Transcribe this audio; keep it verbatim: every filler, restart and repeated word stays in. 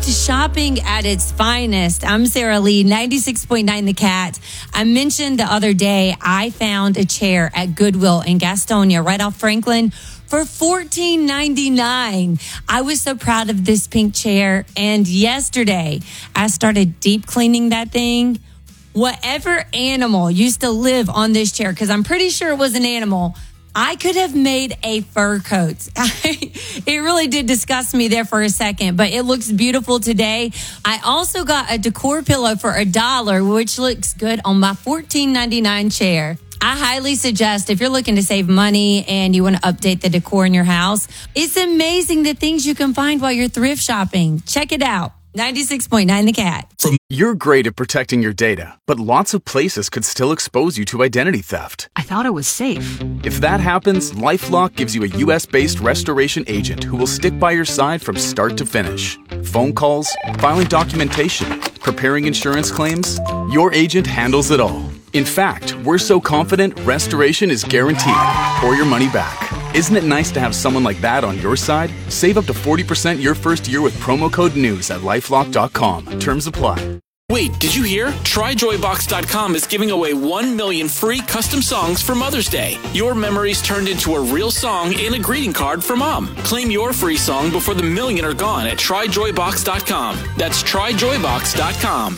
to shopping at its finest. I'm Sarah Lee, ninety-six point nine The Cat. I mentioned the other day I found a chair at Goodwill in Gastonia, right off Franklin, for fourteen ninety-nine. I was so proud of this pink chair. And yesterday, I started deep cleaning that thing. Whatever animal used to live on this chair, because I'm pretty sure it was an animal, I could have made a fur coat. It really did disgust me there for a second, but it looks beautiful today. I also got a decor pillow for a dollar, which looks good on my fourteen ninety-nine chair. I highly suggest if you're looking to save money and you want to update the decor in your house, it's amazing the things you can find while you're thrift shopping. Check it out. ninety-six point nine The Cat. From You're great at protecting your data, but lots of places could still expose you to identity theft. I thought it was safe. If that happens, LifeLock gives you a U S-based restoration agent who will stick by your side from start to finish. Phone calls, filing documentation, preparing insurance claims, your agent handles it all. In fact, we're so confident restoration is guaranteed or your money back. Isn't it nice to have someone like that on your side? Save up to forty percent your first year with promo code NEWS at lifelock dot com. Terms apply. Wait, did you hear? Try joy box dot com is giving away one million free custom songs for Mother's Day. Your memories turned into a real song and a greeting card for Mom. Claim your free song before the million are gone at try joy box dot com. That's try joy box dot com.